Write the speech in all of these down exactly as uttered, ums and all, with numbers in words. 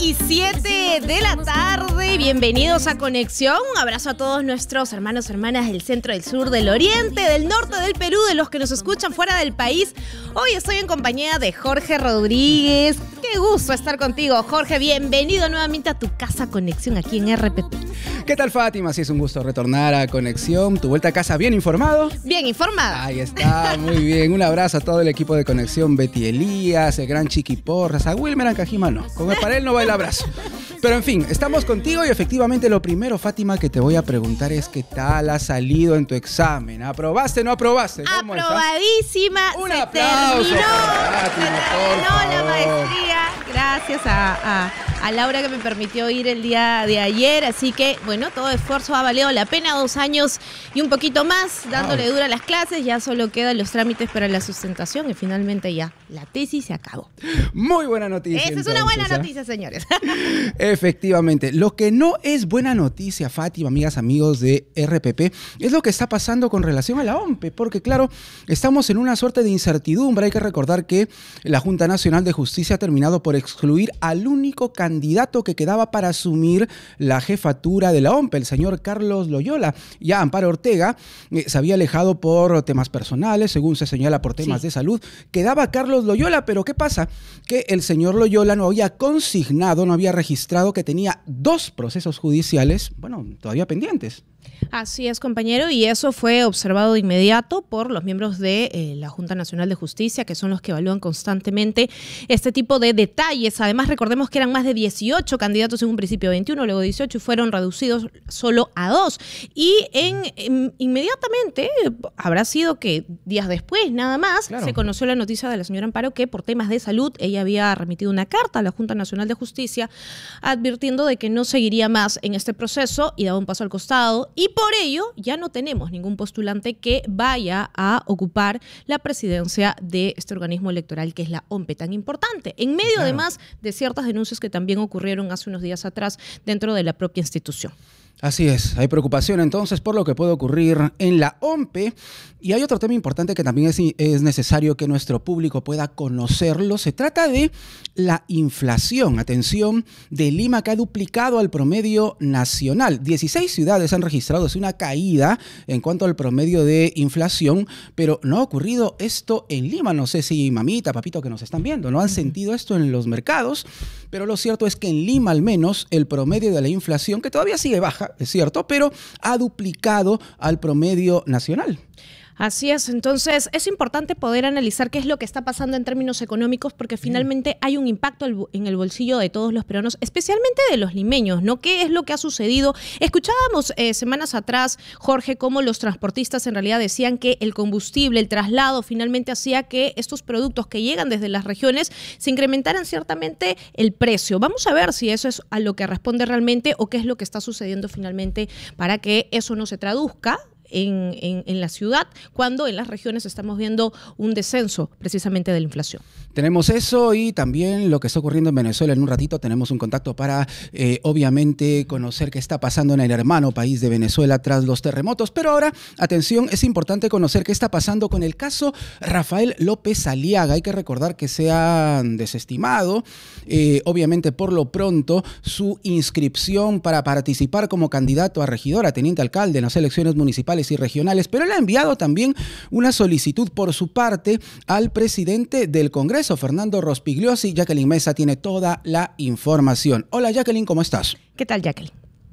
y siete de la tarde. Bienvenidos a Conexión. Un abrazo a todos nuestros hermanos, hermanas del centro, del sur, del oriente, del norte del Perú, de los que nos escuchan fuera del país. Hoy estoy en compañía de Jorge Rodríguez. Qué gusto estar contigo, Jorge. Bienvenido nuevamente a tu casa Conexión aquí en R P P. ¿Qué tal, Fátima? Sí, es un gusto retornar a Conexión. ¿Tu vuelta a casa bien informado? Bien informada. Ahí está, muy bien. Un abrazo a todo el equipo de Conexión. Betty Elías, el gran Chiqui Porras, a Wilmer Ancajima no. Con el para él no va el abrazo. Pero en fin, estamos contigo y efectivamente lo primero, Fátima, que te voy a preguntar es ¿qué tal ha salido en tu examen? ¿Aprobaste o no aprobaste? ¿Cómo Aprobadísima. Estás? Un se aplauso terminó, para Fátima, se por terminó la favor. maestría. Gracias a, a, a Laura que me permitió ir el día de ayer. Así que, bueno, todo esfuerzo ha valido la pena. Dos años y un poquito más dándole Wow. dura a las clases. Ya solo quedan los trámites para la sustentación y finalmente ya la tesis se acabó. Muy buena noticia. Esa es entonces, una buena ¿eh? noticia, señores. Efectivamente. Lo que no es buena noticia, Fátima, amigas, amigos de R P P, es lo que está pasando con relación a la O M P E, porque claro, estamos en una suerte de incertidumbre. Hay que recordar que la Junta Nacional de Justicia ha terminado por excluir al único candidato que quedaba para asumir la jefatura de la O M P E, el señor Carlos Loyola. Ya Amparo Ortega eh, se había alejado por temas personales, según se señala por temas Sí. de salud. Quedaba Carlos Loyola, pero ¿qué pasa? Que el señor Loyola no había consignado, no había registrado que tenía dos procesos judiciales, bueno, todavía pendientes. Así es, compañero, y eso fue observado de inmediato por los miembros de eh, la Junta Nacional de Justicia, que son los que evalúan constantemente este tipo de detalles. Además, recordemos que eran más de dieciocho candidatos en un principio, veintiuno, luego dieciocho, y fueron reducidos solo a dos. Y en, en inmediatamente, habrá sido que días después, nada más, Claro. se conoció la noticia de la señora Amparo que por temas de salud ella había remitido una carta a la Junta Nacional de Justicia advirtiendo de que no seguiría más en este proceso y daba un paso al costado. Y por ello ya no tenemos ningún postulante que vaya a ocupar la presidencia de este organismo electoral que es la O M P E tan importante. En medio, Claro. además, de ciertas denuncias que también ocurrieron hace unos días atrás dentro de la propia institución. Así es, hay preocupación entonces por lo que puede ocurrir en la O M P E. Y hay otro tema importante que también es, es necesario que nuestro público pueda conocerlo. Se trata de la inflación. Atención, de Lima, que ha duplicado al promedio nacional. dieciséis ciudades han registrado una caída en cuanto al promedio de inflación, pero no ha ocurrido esto en Lima. No sé si mamita, papito que nos están viendo, no han sentido esto en los mercados, pero lo cierto es que en Lima al menos el promedio de la inflación, que todavía sigue baja, es cierto, pero ha duplicado al promedio nacional. Así es, entonces es importante poder analizar qué es lo que está pasando en términos económicos porque finalmente hay un impacto en el bolsillo de todos los peruanos, especialmente de los limeños, ¿no? ¿Qué es lo que ha sucedido? Escuchábamos eh, semanas atrás, Jorge, cómo los transportistas en realidad decían que el combustible, el traslado, finalmente hacía que estos productos que llegan desde las regiones se incrementaran ciertamente el precio. Vamos a ver si eso es a lo que responde realmente o qué es lo que está sucediendo finalmente para que eso no se traduzca En, en, en la ciudad, cuando en las regiones estamos viendo un descenso precisamente de la inflación. Tenemos eso y también lo que está ocurriendo en Venezuela. En un ratito tenemos un contacto para, eh, obviamente, conocer qué está pasando en el hermano país de Venezuela tras los terremotos. Pero ahora, atención, es importante conocer qué está pasando con el caso Rafael López Aliaga. Hay que recordar que se ha desestimado, eh, obviamente, por lo pronto, su inscripción para participar como candidato a regidor, a teniente alcalde en las elecciones municipales y regionales, pero él ha enviado también una solicitud por su parte al presidente del Congreso, Fernando Rospigliosi. Jacqueline Mesa tiene toda la información. Hola Jacqueline, ¿cómo estás? ¿Qué tal, Jacqueline?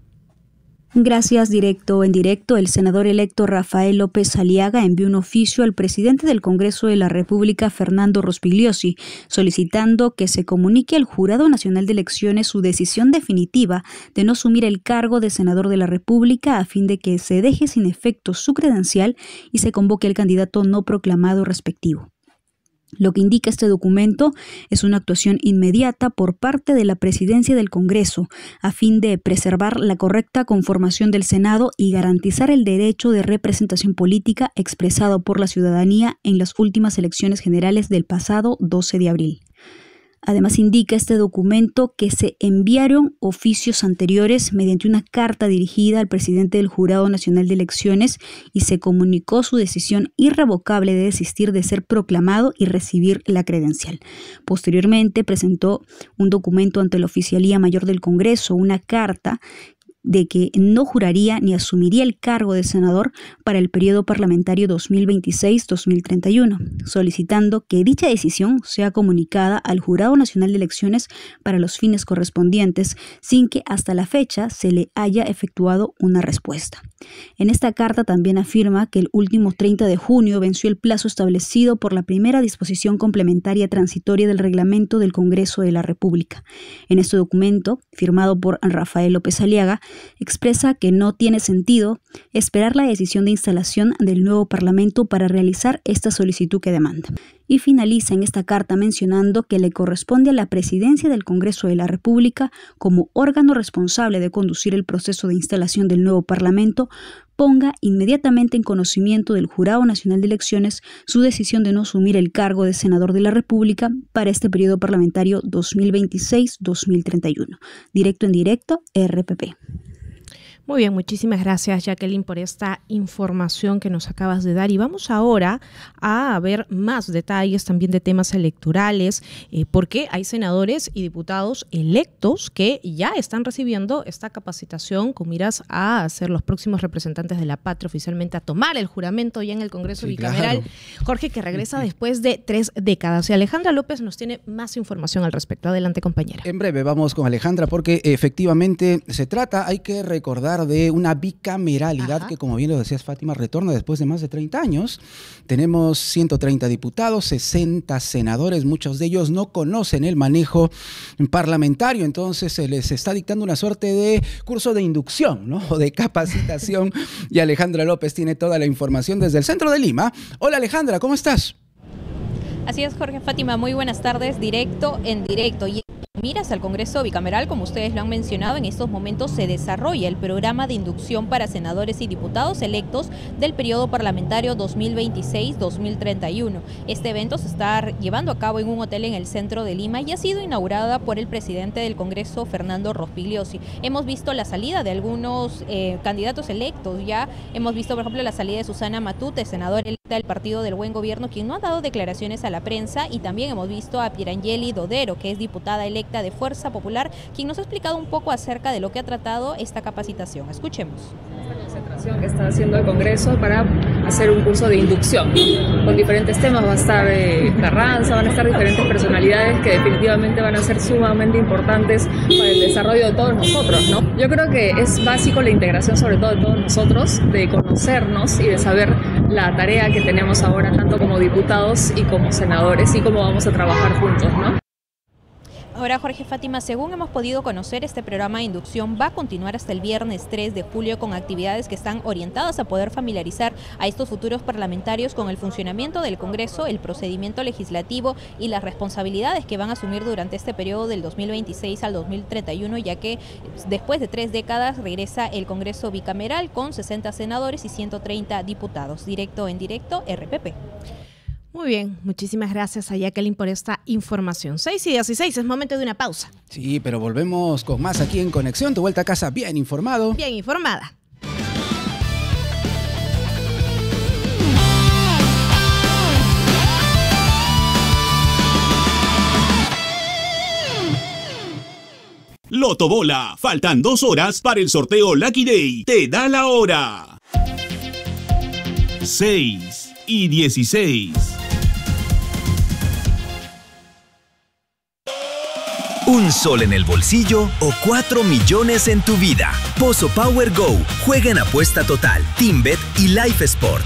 Gracias. Directo en directo, el senador electo Rafael López Aliaga envió un oficio al presidente del Congreso de la República, Fernando Rospigliosi, solicitando que se comunique al Jurado Nacional de Elecciones su decisión definitiva de no asumir el cargo de senador de la República a fin de que se deje sin efecto su credencial y se convoque al candidato no proclamado respectivo. Lo que indica este documento es una actuación inmediata por parte de la Presidencia del Congreso a fin de preservar la correcta conformación del Senado y garantizar el derecho de representación política expresado por la ciudadanía en las últimas elecciones generales del pasado doce de abril. Además, indica este documento que se enviaron oficios anteriores mediante una carta dirigida al presidente del Jurado Nacional de Elecciones y se comunicó su decisión irrevocable de desistir de ser proclamado y recibir la credencial. Posteriormente, presentó un documento ante la Oficialía Mayor del Congreso, una carta de que no juraría ni asumiría el cargo de senador para el periodo parlamentario dos mil veintiséis a dos mil treinta y uno, solicitando que dicha decisión sea comunicada al Jurado Nacional de Elecciones para los fines correspondientes, sin que hasta la fecha se le haya efectuado una respuesta. En esta carta también afirma que el último treinta de junio venció el plazo establecido por la primera disposición complementaria transitoria del reglamento del Congreso de la República. En este documento, firmado por Rafael López Aliaga, expresa que no tiene sentido esperar la decisión de instalación del nuevo Parlamento para realizar esta solicitud que demanda. Y finaliza en esta carta mencionando que le corresponde a la Presidencia del Congreso de la República, como órgano responsable de conducir el proceso de instalación del nuevo Parlamento, ponga inmediatamente en conocimiento del Jurado Nacional de Elecciones su decisión de no asumir el cargo de senador de la República para este periodo parlamentario dos mil veintiséis a dos mil treinta y uno. Directo en directo, R P P. Muy bien, muchísimas gracias, Jacqueline, por esta información que nos acabas de dar. Y vamos ahora a ver más detalles también de temas electorales, eh, porque hay senadores y diputados electos que ya están recibiendo esta capacitación con miras a ser los próximos representantes de la patria, oficialmente a tomar el juramento ya en el Congreso sí, bicameral. Claro. Jorge, que regresa después de tres décadas. Y Alejandra López nos tiene más información al respecto. Adelante, compañera. En breve vamos con Alejandra, porque efectivamente se trata, hay que recordar, de una bicameralidad. Ajá. Que, como bien lo decías, Fátima, retorna después de más de treinta años. Tenemos ciento treinta diputados, sesenta senadores, muchos de ellos no conocen el manejo parlamentario, entonces se les está dictando una suerte de curso de inducción, ¿no? O de capacitación. Y Alejandra López tiene toda la información desde el centro de Lima. Hola, Alejandra, ¿cómo estás? Así es, Jorge, Fátima, muy buenas tardes, directo en directo. Y miras al Congreso bicameral, como ustedes lo han mencionado, en estos momentos se desarrolla el programa de inducción para senadores y diputados electos del periodo parlamentario dos mil veintiséis a dos mil treinta y uno. Este evento se está llevando a cabo en un hotel en el centro de Lima y ha sido inaugurada por el presidente del Congreso, Fernando Rospigliosi. Hemos visto la salida de algunos eh, candidatos electos, ya hemos visto, por ejemplo, la salida de Susana Matute, senadora electa del Partido del Buen Gobierno, quien no ha dado declaraciones a la prensa, y también hemos visto a Pierangeli Dodero, que es diputada electa de Fuerza Popular, quien nos ha explicado un poco acerca de lo que ha tratado esta capacitación. Escuchemos. Esta concentración que está haciendo el Congreso para hacer un curso de inducción con diferentes temas. Va a estar eh, Carranza, van a estar diferentes personalidades que definitivamente van a ser sumamente importantes para el desarrollo de todos nosotros, ¿no? Yo creo que es básico la integración, sobre todo de todos nosotros, de conocernos y de saber la tarea que tenemos ahora, tanto como diputados y como senadores, y cómo vamos a trabajar juntos, ¿no? Ahora, Jorge, Fátima, según hemos podido conocer, este programa de inducción va a continuar hasta el viernes tres de julio con actividades que están orientadas a poder familiarizar a estos futuros parlamentarios con el funcionamiento del Congreso, el procedimiento legislativo y las responsabilidades que van a asumir durante este periodo del dos mil veintiséis al dos mil treinta y uno, ya que después de tres décadas regresa el Congreso bicameral con sesenta senadores y ciento treinta diputados. Directo en directo, R P P. Muy bien, muchísimas gracias a Jacqueline por esta información. seis y dieciséis, es momento de una pausa. Sí, pero volvemos con más aquí en Conexión, tu vuelta a casa bien informado. Bien informada. Lotobola, faltan dos horas para el sorteo Lucky Day. Te da la hora. seis y dieciséis. ¿Un sol en el bolsillo o cuatro millones en tu vida? Pozo Power Go. Juega en apuesta total, TeamBet y Life Sport.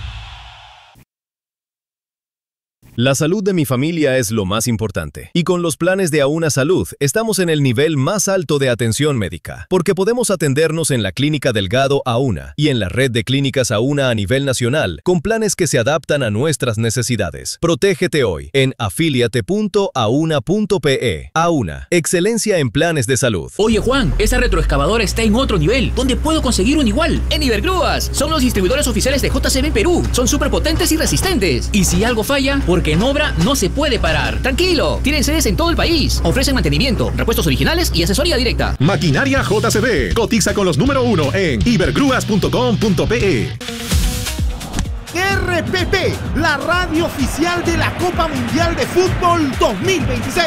La salud de mi familia es lo más importante. Y con los planes de Auna Salud, estamos en el nivel más alto de atención médica, porque podemos atendernos en la Clínica Delgado Auna y en la red de clínicas Auna a nivel nacional, con planes que se adaptan a nuestras necesidades. Protégete hoy en afíliate punto auna punto pe. Auna, excelencia en planes de salud. Oye, Juan, esa retroexcavadora está en otro nivel. ¿Dónde puedo conseguir un igual? En Ibergrúas. Son los distribuidores oficiales de J C B Perú. Son súper potentes y resistentes. Y si algo falla, porque que en obra no se puede parar. Tranquilo, tienen sedes en todo el país. Ofrecen mantenimiento, repuestos originales y asesoría directa. Maquinaria J C B. Cotiza con los número uno en ibergrúas punto com punto pe. R P P, la radio oficial de la Copa Mundial de Fútbol dos mil veintiséis.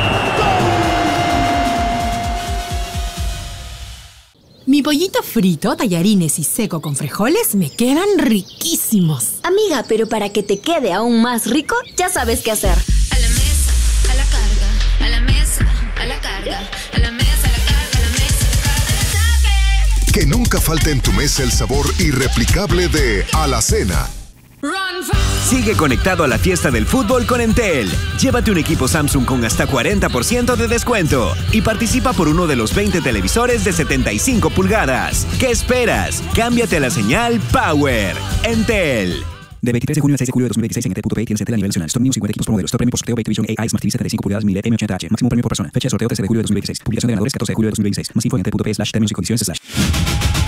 Mi pollito frito, tallarines y seco con frijoles me quedan riquísimos. Amiga, pero para que te quede aún más rico, ya sabes qué hacer. A la mesa, a la carga, a la mesa, a la carga, a la mesa, a la carga, a la mesa, a la carga. Que nunca falte en tu mesa el sabor irreplicable de Alacena. Sigue conectado a la fiesta del fútbol con Entel. Llévate un equipo Samsung con hasta cuarenta por ciento de descuento y participa por uno de los veinte televisores de setenta y cinco pulgadas. ¿Qué esperas? Cámbiate a la señal Power. Entel. De veintitrés de junio al seis de julio de dos mil veintiséis en Entel punto pe tienes Entel a nivel nacional. Storm News cincuenta equipos por modelo. Store premio por sorteo Bate Vision A I Smart T V setenta y cinco pulgadas mil M ochenta H. Máximo premio por persona. Fecha de sorteo trece de julio de dos mil veintiséis. Publicación de ganadores catorce de julio de dos mil veintiséis. Más info en entel punto pe slash términos y condiciones slash.